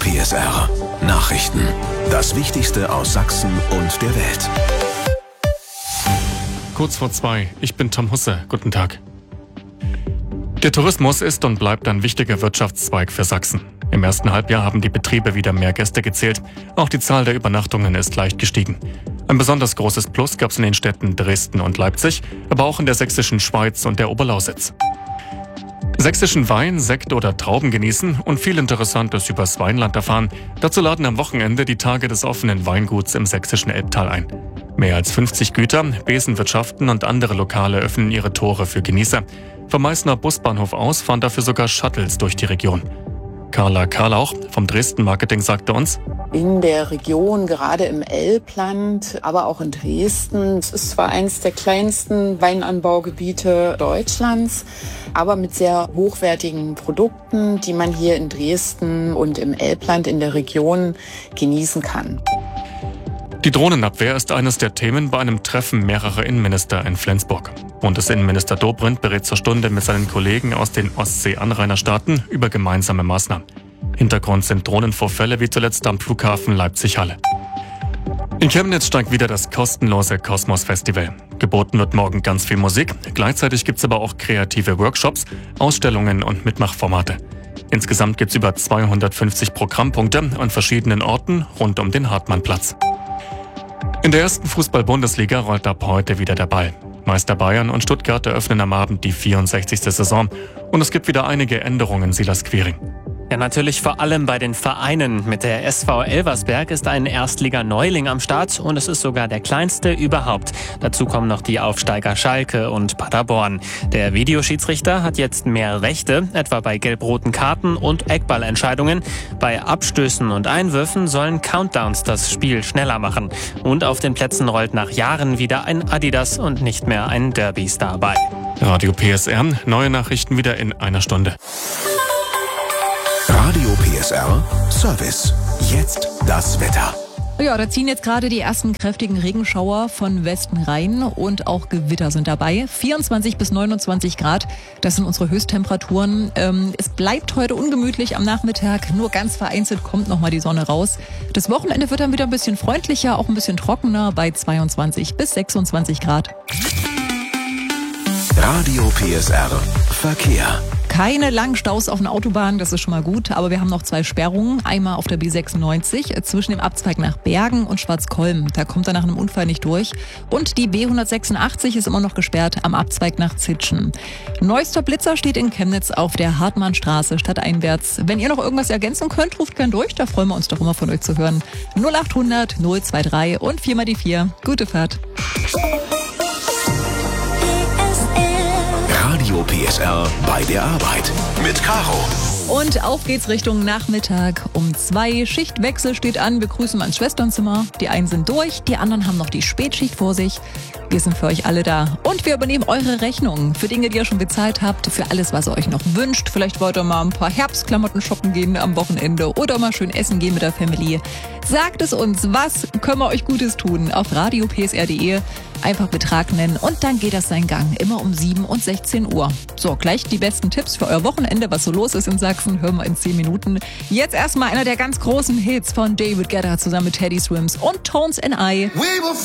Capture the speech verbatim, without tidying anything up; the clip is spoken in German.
P S R Nachrichten. Das Wichtigste aus Sachsen und der Welt. Kurz vor zwei. Ich bin Tom Husse. Guten Tag. Der Tourismus ist und bleibt ein wichtiger Wirtschaftszweig für Sachsen. Im ersten Halbjahr haben die Betriebe wieder mehr Gäste gezählt. Auch die Zahl der Übernachtungen ist leicht gestiegen. Ein besonders großes Plus gab es in den Städten Dresden und Leipzig, aber auch in der sächsischen Schweiz und der Oberlausitz. Sächsischen Wein, Sekt oder Trauben genießen und viel Interessantes übers Weinland erfahren. Dazu laden am Wochenende die Tage des offenen Weinguts im sächsischen Elbtal ein. Mehr als fünfzig Güter, Besenwirtschaften und andere Lokale öffnen ihre Tore für Genießer. Vom Meißner Busbahnhof aus fahren dafür sogar Shuttles durch die Region. Carla Karlauch vom Dresden Marketing sagte uns: In der Region, gerade im Elbland, aber auch in Dresden, es ist zwar eines der kleinsten Weinanbaugebiete Deutschlands, aber mit sehr hochwertigen Produkten, die man hier in Dresden und im Elbland in der Region genießen kann. Die Drohnenabwehr ist eines der Themen bei einem Treffen mehrerer Innenminister in Flensburg. Bundesinnenminister Dobrindt berät zur Stunde mit seinen Kollegen aus den Ostsee-Anrainerstaaten über gemeinsame Maßnahmen. Hintergrund sind Drohnenvorfälle wie zuletzt am Flughafen Leipzig-Halle. In Chemnitz steigt wieder das kostenlose Kosmos-Festival. Geboten wird morgen ganz viel Musik, gleichzeitig gibt es aber auch kreative Workshops, Ausstellungen und Mitmachformate. Insgesamt gibt es über zweihundertfünfzig Programmpunkte an verschiedenen Orten rund um den Hartmannplatz. In der ersten Fußball-Bundesliga rollt ab heute wieder der Ball. Meister Bayern und Stuttgart eröffnen am Abend die vierundsechzigste Saison. Und es gibt wieder einige Änderungen, Silas Quiring. Ja, natürlich vor allem bei den Vereinen. Mit der S V Elversberg ist ein Erstliga-Neuling am Start und es ist sogar der kleinste überhaupt. Dazu kommen noch die Aufsteiger Schalke und Paderborn. Der Videoschiedsrichter hat jetzt mehr Rechte, etwa bei gelb-roten Karten und Eckballentscheidungen. Bei Abstößen und Einwürfen sollen Countdowns das Spiel schneller machen. Und auf den Plätzen rollt nach Jahren wieder ein Adidas und nicht mehr ein Derby-Star bei. Radio P S R, neue Nachrichten wieder in einer Stunde. Radio P S R Service. Jetzt das Wetter. Ja, da ziehen jetzt gerade die ersten kräftigen Regenschauer von Westen rein und auch Gewitter sind dabei. vierundzwanzig bis neunundzwanzig Grad, das sind unsere Höchsttemperaturen. Ähm, es bleibt heute ungemütlich am Nachmittag, nur ganz vereinzelt kommt nochmal die Sonne raus. Das Wochenende wird dann wieder ein bisschen freundlicher, auch ein bisschen trockener bei zweiundzwanzig bis sechsundzwanzig Grad. Radio P S R Verkehr. Keine langen Staus auf den Autobahnen, das ist schon mal gut, aber wir haben noch zwei Sperrungen. Einmal auf der B sechsundneunzig zwischen dem Abzweig nach Bergen und Schwarzkolm. Da kommt er nach einem Unfall nicht durch. Und die B hundertsechsundachtzig ist immer noch gesperrt am Abzweig nach Zitschen. Neuester Blitzer steht in Chemnitz auf der Hartmannstraße stadteinwärts. Wenn ihr noch irgendwas ergänzen könnt, ruft gern durch, da freuen wir uns doch immer von euch zu hören. null achthundert null drei und vier mal die vier. Gute Fahrt. Radio P S R bei der Arbeit mit Caro. Und auf geht's Richtung Nachmittag um zwei. Schichtwechsel steht an. Wir grüßen mal ins Schwesternzimmer. Die einen sind durch, die anderen haben noch die Spätschicht vor sich. Wir sind für euch alle da. Und wir übernehmen eure Rechnungen für Dinge, die ihr schon bezahlt habt, für alles, was ihr euch noch wünscht. Vielleicht wollt ihr mal ein paar Herbstklamotten shoppen gehen am Wochenende oder mal schön essen gehen mit der Family. Sagt es uns, was können wir euch Gutes tun? Auf radio p s r punkt d e einfach Betrag nennen und dann geht das seinen Gang. Immer um sieben und sechzehn Uhr. So, gleich die besten Tipps für euer Wochenende, was so los ist in Sachsen, hören wir in zehn Minuten. Jetzt erstmal einer der ganz großen Hits von David Guetta zusammen mit Teddy Swims und Tones and I.